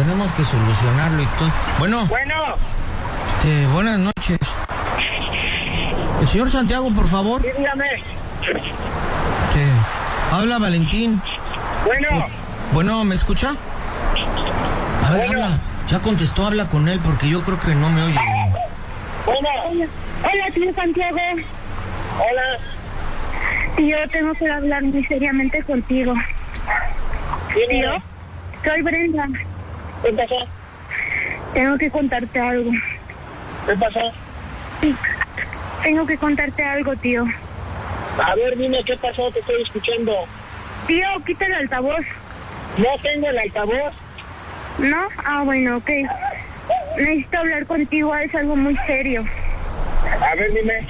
tenemos que solucionarlo y todo. Bueno. Buenas noches. El señor Santiago, por favor. Sí, dígame. Habla Valentín. Bueno, ¿me escucha? A ver, habla. Ya contestó, habla con él porque yo creo que no me oye. Hola, tío Santiago. Hola. Tío, tengo que hablar muy seriamente contigo. Tío, soy Brenda. ¿Qué pasó? Tengo que contarte algo. ¿Qué pasó? Sí, tengo que contarte algo, tío. A ver, dime qué pasó, te estoy escuchando. Tío, quita el altavoz. No tengo el altavoz. ¿No? Ah, bueno, ok. Necesito hablar contigo, es algo muy serio. A ver, dime.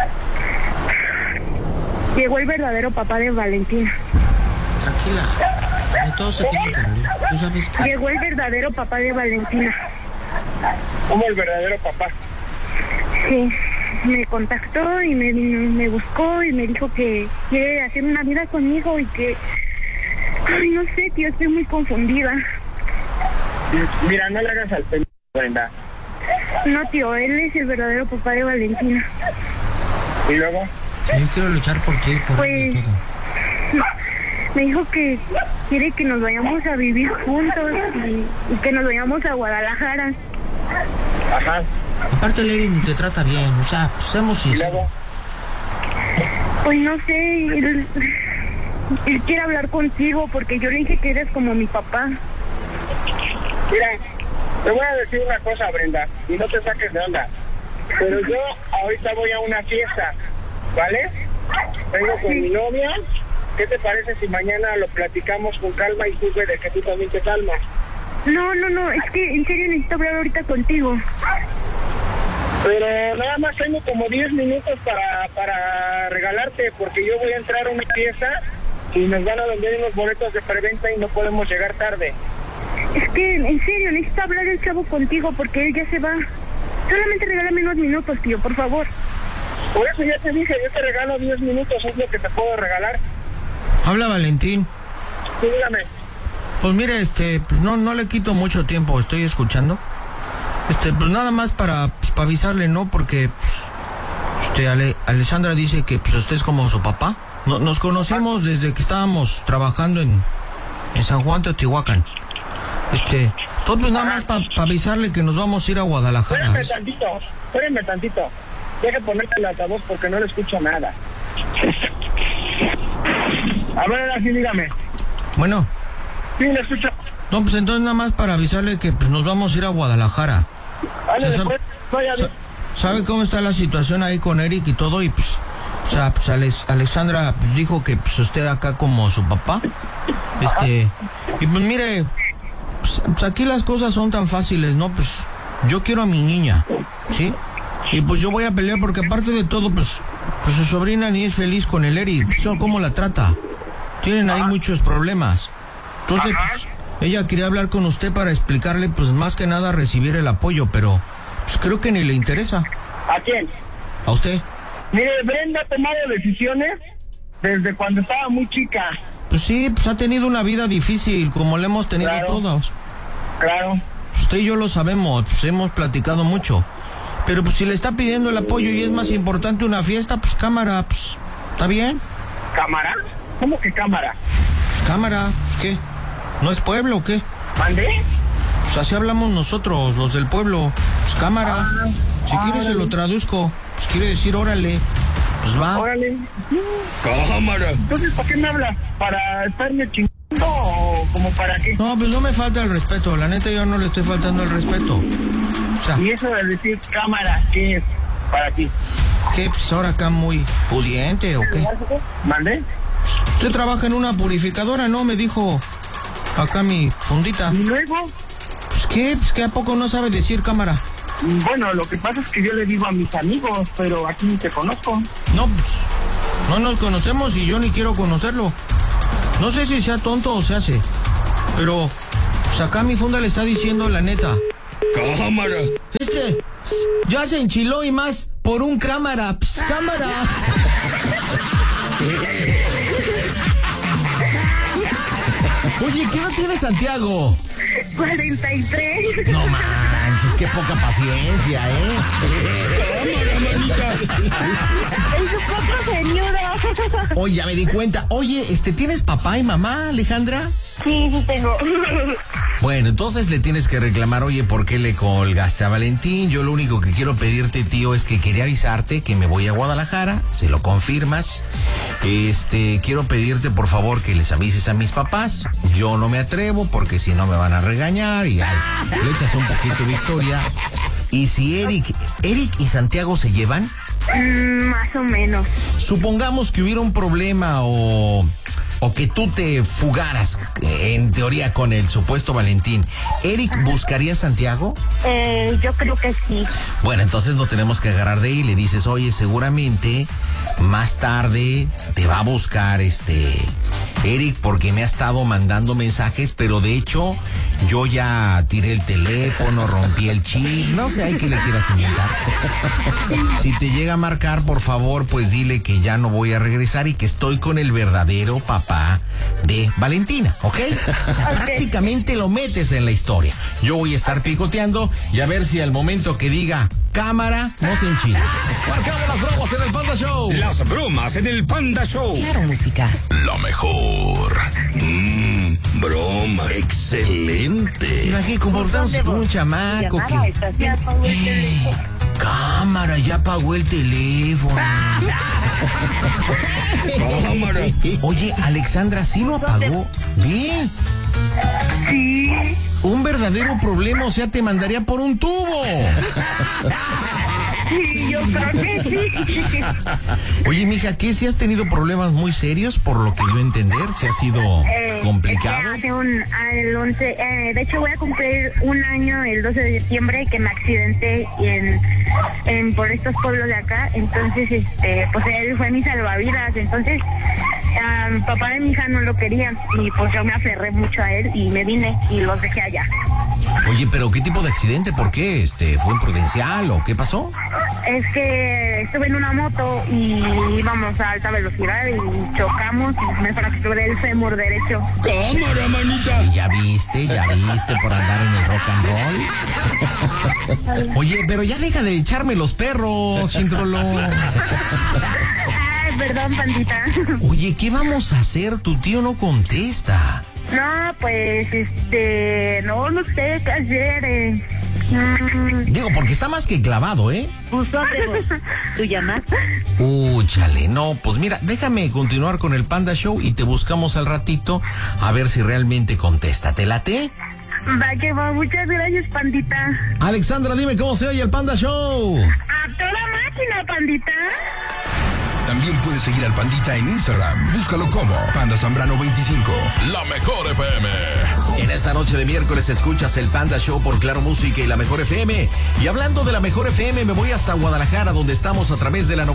Llegó el verdadero papá de Valentina. Tranquila, de todo se tiene que arreglar. ¿Tú sabes qué? Llegó el verdadero papá de Valentina. ¿Cómo el verdadero papá? Sí, me contactó y me buscó y me dijo que quiere hacer una vida conmigo y que... Ay, no sé, tío, estoy muy confundida. Mira, no le hagas al pendejo, Brenda. No, tío, él es el verdadero papá de Valentina. ¿Y luego? Sí, yo quiero luchar por ti, por pues, todo. Me dijo que quiere que nos vayamos a vivir juntos y que nos vayamos a Guadalajara. Ajá. Aparte, Lady ni te trata bien, o sea, pues seamos sinceros. ¿Y luego? Pues no sé, él quiere hablar contigo porque yo le dije que eres como mi papá. Mira, te voy a decir una cosa, Brenda, y no te saques de onda. Pero yo ahorita voy a una fiesta, ¿vale? Vengo con mi novia. ¿Qué te parece si mañana lo platicamos con calma y sirve de que tú también te calmas? No, es que en serio necesito hablar ahorita contigo. Pero nada más tengo como 10 minutos para regalarte, porque yo voy a entrar a una fiesta y nos van a vender unos boletos de preventa y no podemos llegar tarde. Es que, en serio, necesito hablar el chavo contigo porque él ya se va. Solamente regálame unos minutos, tío, por favor. Por eso ya te dije, yo te regalo 10 minutos, es lo que te puedo regalar. Habla Valentín. Sí, dígame. Pues mire, pues no le quito mucho tiempo, estoy escuchando. Pues nada más para avisarle, ¿no? Porque Alessandra dice que pues usted es como su papá. Nos conocimos desde que estábamos trabajando en San Juan Teotihuacán. Todo pues nada más para avisarle que nos vamos a ir a Guadalajara. Espérame tantito. Deja ponerte el altavoz porque no le escucho nada. A ver, así dígame. Bueno. Sí, le escucho. No, pues entonces nada más para avisarle que pues, nos vamos a ir a Guadalajara. ¿Sabe cómo está la situación ahí con Eric y todo? Y pues, Alessandra pues, dijo que pues, usted acá como su papá. Y pues mire, pues aquí las cosas son tan fáciles, ¿no? Pues yo quiero a mi niña, ¿sí? Y pues yo voy a pelear porque aparte de todo, pues su sobrina ni es feliz con el Eric. Pues, ¿cómo la trata? Tienen ahí muchos problemas. Entonces, pues, ella quería hablar con usted para explicarle, pues más que nada recibir el apoyo, pero pues creo que ni le interesa. ¿A quién? ¿A usted? Mire, Brenda ha tomado decisiones desde cuando estaba muy chica. Pues sí, pues ha tenido una vida difícil, como la hemos tenido todos. Claro. Usted y yo lo sabemos, pues hemos platicado mucho. Pero pues si le está pidiendo el apoyo y es más importante una fiesta, pues cámara, pues, ¿está bien? ¿Cámara? ¿Cómo que cámara? Pues cámara, pues ¿qué? ¿No es pueblo o qué? ¿Mandé? Pues así hablamos nosotros, los del pueblo. Pues cámara. Si quieres se lo traduzco. Pues quiere decir órale. Pues va. Órale. Cámara. Entonces, ¿para qué me hablas? ¿Para estarme chingando o como para qué? No, pues no me falta el respeto. La neta yo no le estoy faltando el respeto. O sea, y eso de decir cámara, ¿qué es para ti? ¿Qué? Pues ahora acá muy pudiente o qué. ¿Mandé? Usted trabaja en una purificadora, ¿no? Me dijo acá mi fundita. ¿Y luego? Pues qué, pues que a poco no sabe decir cámara. Bueno, lo que pasa es que yo le digo a mis amigos, pero aquí ni te conozco. No, pues no nos conocemos y yo ni quiero conocerlo. No sé si sea tonto o se hace, pero pues acá mi funda le está diciendo la neta. Cámara. Ya se enchiló y más por un cámara. Pss, cámara. Oye, ¿qué edad tiene Santiago? 43. No manches, qué poca paciencia, Es un poco señora. Oye, ya me di cuenta. Oye, ¿tienes papá y mamá, Alejandra? Sí, sí tengo. Bueno, entonces le tienes que reclamar, oye, ¿por qué le colgaste a Valentín? Yo lo único que quiero pedirte, tío, es que quería avisarte que me voy a Guadalajara, se lo confirmas. Quiero pedirte, por favor, que les avises a mis papás. Yo no me atrevo porque si no me van a regañar y le echas un poquito de historia. Y si Eric y Santiago se llevan... Más o menos. Supongamos que hubiera un problema o que tú te fugaras, en teoría, con el supuesto Valentín. ¿Eric buscaría a Santiago? Yo creo que sí. Bueno, entonces lo tenemos que agarrar de ahí y le dices, oye, seguramente más tarde te va a buscar Eric porque me ha estado mandando mensajes, pero de hecho yo ya tiré el teléfono, rompí el chip, no sé, hay que le quieras inventar. Si te llega a marcar, por favor, pues dile que ya no voy a regresar y que estoy con el verdadero papá de Valentina, ¿ok? O sea, prácticamente lo metes en la historia. Yo voy a estar picoteando y a ver si al momento que diga cámara, no se enchila. Marcamos las bromas en el Panda Show. Las bromas en el Panda Show. Claro, música. La mejor. Broma. Excelente. Imagínate comportándose como un chamaco que... Cámara, ya apagó el teléfono. Cámara. Oye, Alexandra, ¿sí lo apagó? Bien. Sí. Un verdadero problema, o sea, te mandaría por un tubo. Sí, yo creo que sí. Oye, mija, ¿qué? ¿Si has tenido problemas muy serios, por lo que yo entender? ¿Si ha sido complicado? De hecho, voy a cumplir un año el 12 de septiembre que me accidenté por estos pueblos de acá. Entonces, pues él fue mi salvavidas. Entonces, papá de mi hija no lo quería y pues yo me aferré mucho a él y me vine y los dejé allá. Oye, pero ¿qué tipo de accidente? ¿Por qué? ¿Fue imprudencial o qué pasó? Es que estuve en una moto y íbamos a alta velocidad y chocamos y me fracturé el fémur derecho. Cámara, manita. Y ya viste por andar en el rock and roll. Oye, pero ya deja de echarme los perros, Chintrolo. Ay, perdón, pandita. Oye, ¿qué vamos a hacer? Tu tío no contesta. No, pues, no sé qué hacer, Digo, porque está más que clavado, ¿eh? ¿Tú llamas? Chale, no, pues mira, déjame continuar con el Panda Show y te buscamos al ratito a ver si realmente contesta. ¿Te late? Va que va, muchas gracias, pandita. Alexandra, dime cómo se oye el Panda Show. A toda máquina, pandita. También puedes seguir al Pandita en Instagram. Búscalo como Panda Zambrano 25. La mejor FM. En esta noche de miércoles escuchas el Panda Show por Claro Música y La Mejor FM. Y hablando de La Mejor FM, me voy hasta Guadalajara, donde estamos a través de la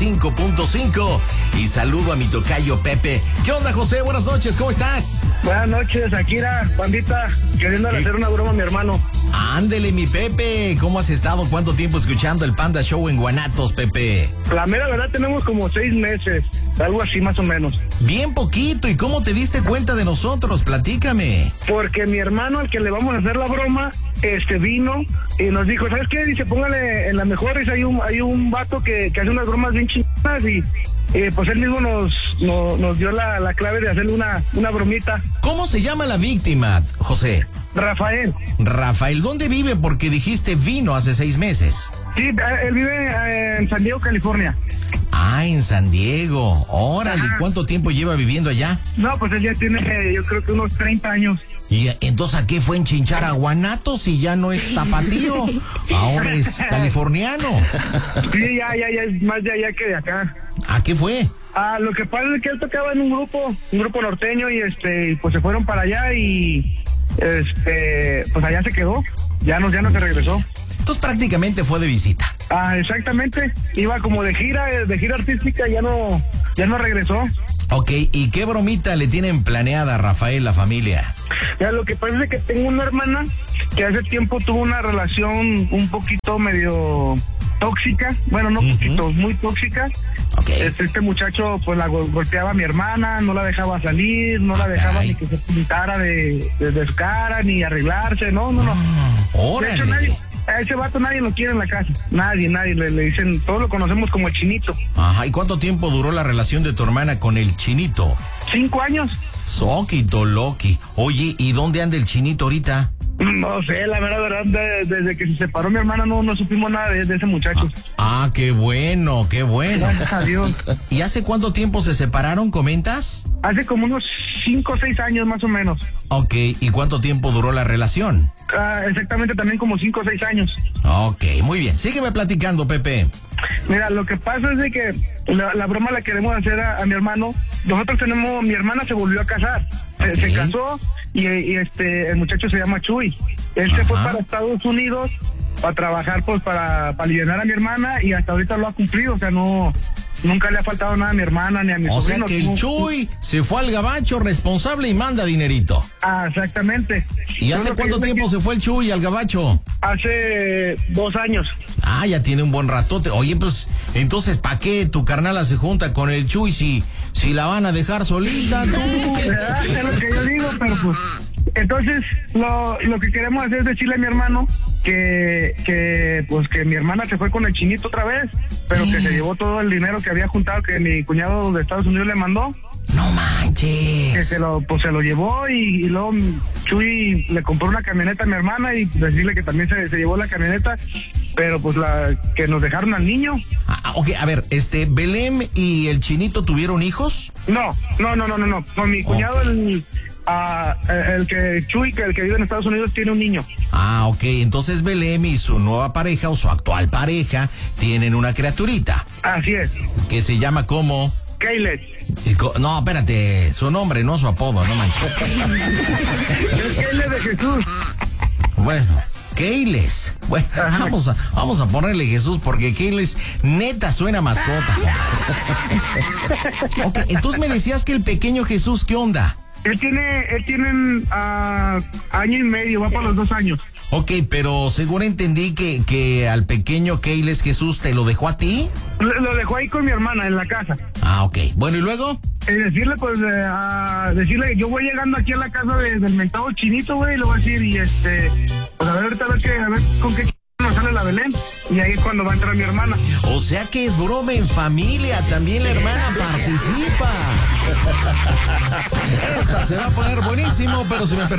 95.5. Y saludo a mi tocayo Pepe. ¿Qué onda, José? Buenas noches, ¿cómo estás? Buenas noches, Akira, pandita, queriéndole hacer una broma a mi hermano. Ándele, mi Pepe. ¿Cómo has estado? ¿Cuánto tiempo escuchando el Panda Show en Guanatos, Pepe? La mera verdad tenemos como 6 meses, algo así más o menos. Bien poquito. ¿Y cómo te diste cuenta de nosotros? Platícame. Porque mi hermano, al que le vamos a hacer la broma, vino y nos dijo, ¿sabes qué? Dice, póngale en La Mejor, dice, hay un vato que hace unas bromas bien chingadas y pues él mismo nos dio la clave de hacerle una bromita. ¿Cómo se llama la víctima, José? Rafael. Rafael, ¿dónde vive? Porque dijiste vino hace 6 meses. Sí, él vive en San Diego, California. Ah, en San Diego. Órale, ¿cuánto tiempo lleva viviendo allá? No, pues él ya tiene, yo creo que unos 30 años. ¿Y entonces a qué fue enchinchar a Guanatos si ya no es tapatío? Ahora es californiano. Sí, ya es más de allá que de acá. ¿A qué fue? Lo que pasa es que él tocaba en un grupo norteño y pues se fueron para allá y pues allá se quedó. Ya no se regresó. Entonces prácticamente fue de visita. Exactamente. Iba como de gira artística, ya no regresó. Ok, ¿y qué bromita le tienen planeada a Rafael, la familia? Ya, lo que pasa es que tengo una hermana que hace tiempo tuvo una relación un poquito medio tóxica, bueno, no poquito, muy tóxica, Ok. Este muchacho pues la golpeaba a mi hermana, no la dejaba salir, no la dejaba caray. ni que se pintara de su cara, ni arreglarse, no. De hecho, Órale. a ese vato nadie lo quiere en la casa, nadie, le dicen, todos lo conocemos como el Chinito. Ajá, ¿y cuánto tiempo duró la relación de tu hermana con el Chinito? 5 años. Soquito Loki. Oye, ¿y dónde anda el Chinito ahorita? No sé, la verdad, desde que se separó mi hermana no supimos nada de ese muchacho. Ah, qué bueno, qué bueno. Gracias a Dios. ¿Y hace cuánto tiempo se separaron, comentas? Hace como unos 5 o 6 años más o menos. Ok, ¿y cuánto tiempo duró la relación? Exactamente, también como 5 o 6 años. Ok, muy bien. Sígueme platicando, Pepe. Mira, lo que pasa es de que la broma la queremos hacer a mi hermano. Nosotros mi hermana se volvió a casar. Ok. Se casó y el muchacho se llama Chuy. Él se fue Ajá. para Estados Unidos para trabajar, pues para aliviar a mi hermana, y hasta ahorita lo ha cumplido. O sea, nunca le ha faltado nada a mi hermana ni a mi O sea sobrino. que el Chuy se fue al gabacho responsable y manda dinerito. Exactamente. ¿Y hace cuánto tiempo se fue el Chuy al gabacho? Hace 2 años. Ah, ya tiene un buen ratote. Oye, pues, entonces, ¿para qué tu carnala se junta con el Chuy si la van a dejar solita, tú? Es lo que yo digo, pero pues... Entonces, lo que queremos hacer es decirle a mi hermano que mi hermana se fue con el Chinito otra vez, pero que se llevó todo el dinero que había juntado, que mi cuñado de Estados Unidos le mandó. No manches. Que se lo llevó, y luego Chuy le compró una camioneta a mi hermana, y decirle que también se llevó la camioneta, pero pues que nos dejaron al niño. Ok, a ver, ¿Belém y el Chinito tuvieron hijos? No. Con mi cuñado, Ok. el que vive en Estados Unidos, tiene un niño. Ah, ok, entonces Belém y su nueva pareja o su actual pareja tienen una criaturita Así es. que se llama como... Kaylet. No, espérate, su nombre, no su apodo, no manches. Es Kaylet de Jesús. Bueno, Keyles. Bueno, vamos a ponerle Jesús porque Keyles neta suena mascota. Ok, entonces me decías que el pequeño Jesús, ¿qué onda? Él tiene año y medio, va para los 2 años. Ok, pero según entendí que al pequeño Keyles Jesús te lo dejó a ti. Lo dejó ahí con mi hermana en la casa. Ah, ok. Bueno, ¿y luego? Decirle que yo voy llegando aquí a la casa del mentado Chinito, güey, y lo voy a decir, y pues a ver ahorita a ver con qué nos sale la Belén, y ahí es cuando va a entrar mi hermana. O sea que es broma en familia, también la hermana participa. Esta se va a poner buenísimo, pero si me permite